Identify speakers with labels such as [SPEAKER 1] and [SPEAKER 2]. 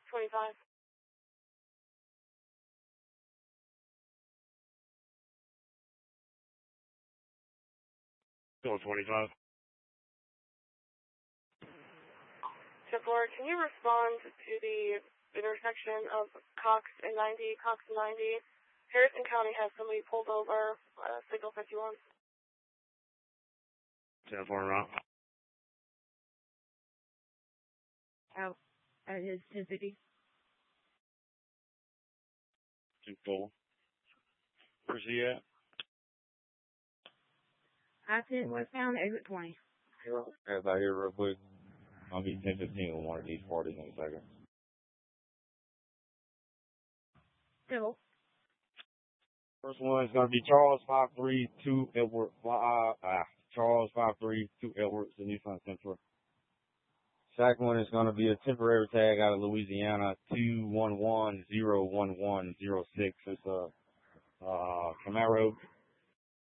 [SPEAKER 1] 25.
[SPEAKER 2] Still 25.
[SPEAKER 1] 10-4, can you respond to the intersection of Cox and 90, Cox and 90? Harrison County has somebody pulled over, signal 51.
[SPEAKER 2] 10-4 route.
[SPEAKER 3] Out at his 1050.
[SPEAKER 2] 2-4. Where's he at?
[SPEAKER 3] I-10 westbound, exit 20.
[SPEAKER 4] As I hear real quick, I'll be 1015 with one of these parties in a second.
[SPEAKER 3] Still.
[SPEAKER 4] First one is going to be Charles 532 Edward. Charles 532 Edwards, the Nissan Sentra. Second one is going to be a temporary tag out of Louisiana, 211-01106. It's a Camaro